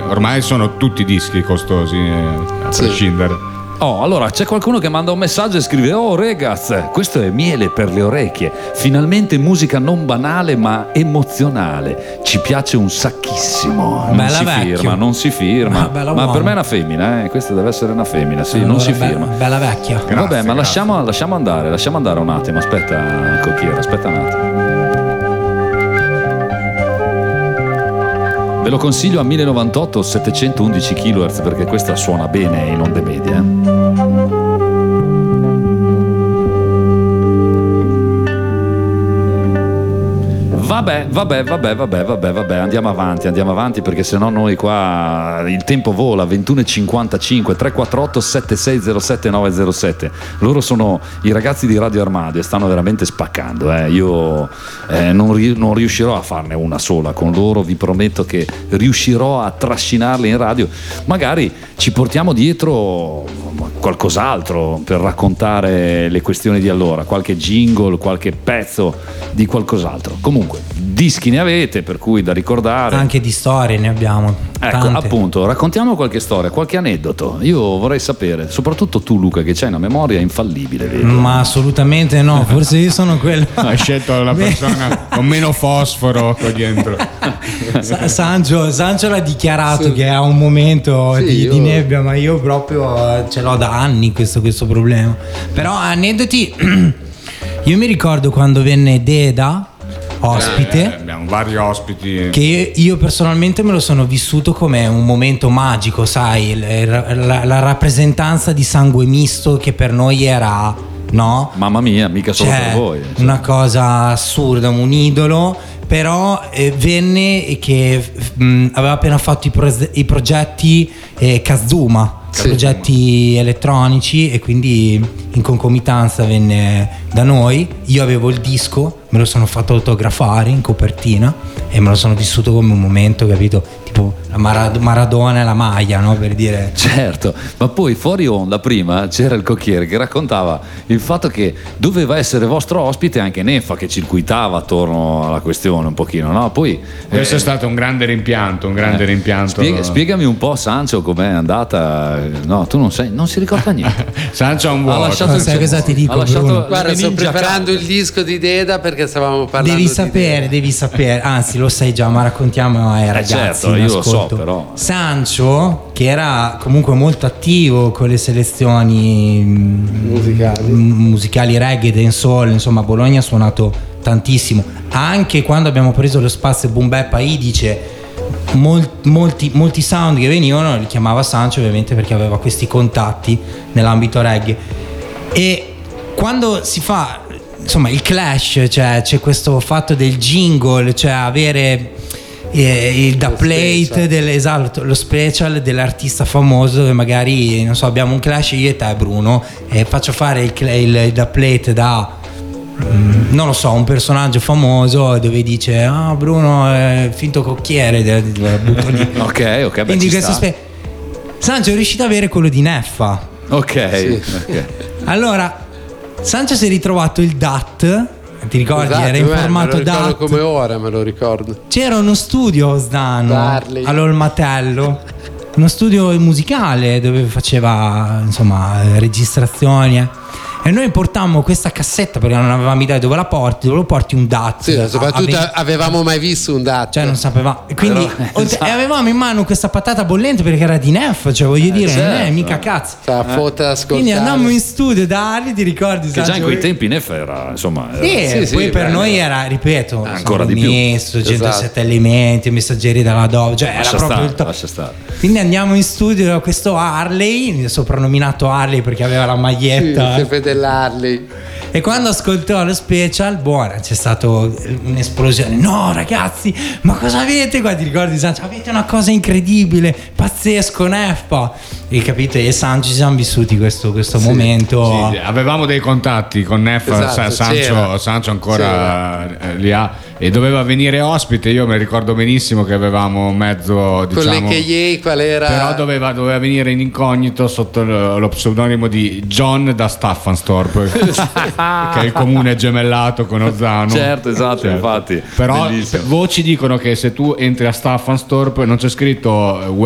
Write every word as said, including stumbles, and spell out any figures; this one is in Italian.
ormai sono tutti dischi costosi, eh, a Sì. prescindere. Oh, allora c'è qualcuno che manda un messaggio e scrive: oh ragazzi, questo è miele per le orecchie, finalmente musica non banale ma emozionale, ci piace un sacchissimo. Non Bella si vecchio. firma, non si firma, Ma bella ma uomo. per me è una femmina, eh? Questa deve essere una femmina, sì, Allora, non si be- firma. Bella vecchia. Grazie, Vabbè, ma grazie. lasciamo, lasciamo andare, lasciamo andare un attimo, aspetta Cocchiere, aspetta un attimo. Ve lo consiglio a mille novantotto settecentoundici kilohertz perché questa suona bene in onde medie. eh. Vabbè, vabbè, vabbè, vabbè, vabbè, vabbè, andiamo avanti, andiamo avanti perché sennò noi qua il tempo vola. Ventuno e cinquantacinque, tre quattro otto sette sei zero sette nove zero sette. Loro sono i ragazzi di Radio Armadio e stanno veramente spaccando, eh. Io eh, non, ri- non riuscirò a farne una sola con loro, vi prometto che riuscirò a trascinarli in radio. Magari ci portiamo dietro qualcos'altro per raccontare le questioni di allora, qualche jingle, qualche pezzo di qualcos'altro. Comunque, dischi ne avete, per cui da ricordare. Anche di storie ne abbiamo. Ecco, tante. appunto, raccontiamo qualche storia, qualche aneddoto. Io vorrei sapere, soprattutto tu Luca, che c'hai una memoria infallibile, vedo. Ma assolutamente no, forse io sono quello. Hai scelto la persona con meno fosforo qua dentro. Sa- Sancio, Sancio l'ha dichiarato Sì. che ha un momento Sì, di, io- di nebbia, ma io proprio eh, ce l'ho da anni questo, questo problema. Però aneddoti, io mi ricordo quando venne Deda ospite. Eh, abbiamo vari ospiti. Che io, io personalmente me lo sono vissuto come un momento magico, sai, il- la, la rappresentanza di Sangue Misto che per noi era, no? Mamma mia, mica solo Cioè, per voi. una cosa assurda, un idolo, però eh, venne che mh, aveva appena fatto i, pro- i progetti eh, Kazuma, Sì. progetti elettronici, e quindi in concomitanza venne da noi. Io avevo il disco, me lo sono fatto autografare in copertina e me lo sono vissuto come un momento, capito? Tipo la Marad- Maradona e la maglia, no? Per dire. Certo, ma poi fuori onda prima c'era il Cocchiere che raccontava il fatto che doveva essere vostro ospite anche Neffa, che circuitava attorno alla questione un pochino, no? Poi Questo eh, è stato un grande rimpianto, un grande eh, rimpianto. spiega- spiegami un po', Sancio, com'è andata. No, tu non sai, non si ricorda niente. Sancio ha un Ha vuoto. lasciato il Sai suo- cosa ti dico, ha lasciato Bruno? le Guarda, sto meningi a preparando casa. il disco di Deda perché stavamo parlando Devi di sapere, Deda. devi sapere, anzi lo sai già, ma raccontiamo ai ragazzi. certo, in io lo so, ascolto. però. Sancio, che era comunque molto attivo con le selezioni mm, Musicali. m- musicali reggae, dancehall, insomma a Bologna ha suonato tantissimo. Anche quando abbiamo preso lo spazio Boom Bap a Idice, mol- molti, molti sound che venivano li chiamava Sancio, ovviamente perché aveva questi contatti nell'ambito reggae. E quando si fa insomma il clash, cioè c'è questo fatto del jingle, cioè avere eh, il da Lo plate special. del, esatto, lo special dell'artista famoso, dove magari non so, abbiamo un clash io e te Bruno e faccio fare il, cla- il, il da plate da mm, non lo so, un personaggio famoso dove dice ah Bruno è finto cocchiere, de- de- de- butto lì. Ok, ok, beh, Quindi ci questo sta. spe- Sancio è riuscito ad avere quello di Neffa. Ok, Sì. ok. Allora Sancio si è ritrovato il D A T, ti ricordi? Esatto, era in eh, formato me lo D A ricordo T. come ora, me lo ricordo. C'era uno studio a Osdano, Darley. all'Olmatello, uno studio musicale dove faceva insomma eh, registrazioni, eh. E noi portammo questa cassetta perché non avevamo idea dove la porti, dove lo porti un D A T. Sì, soprattutto A- a- avevamo mai visto un dato. cioè non sapevamo, e quindi Però, oltre- esatto. e avevamo in mano questa patata bollente perché era di Neff, cioè voglio dire, non è certo. mica cazzo. Cioè, fotta ascoltare. Quindi andammo in studio da Ali, ti ricordi? Che già in Sancio? quei tempi Neffa era, insomma, era- Sì, Sì, sì, poi per beh, noi era, ripeto, ancora di più. Messo, centosette Esatto. elementi, messaggeri dalla Dove, cioè era lascia proprio stare, il top. lascia stare. Quindi andiamo in studio da questo Harley, soprannominato Harley perché aveva la Sì, maglietta. il Pepe dell'Harley. E quando ascoltò lo special, buona, c'è stata un'esplosione. No, ragazzi, ma cosa avete qua? Ti ricordi, Sancio? Avete una cosa incredibile, pazzesco, Neffa. E capite? E Sancio ci siamo vissuti questo, questo momento. Sì, avevamo dei contatti con Neff, Esatto, Sa- Sancio, c'era. Sancio ancora eh, li ha e doveva venire ospite. Io mi ricordo benissimo che avevamo mezzo, Con le diciamo, Keyei qual era? però doveva, doveva venire in incognito sotto lo, lo pseudonimo di John da Staffanstorp, che è il comune gemellato con Ozzano. Certo, esatto, infatti. Però Bellissimo. voci dicono che se tu entri a Staffanstorp non c'è scritto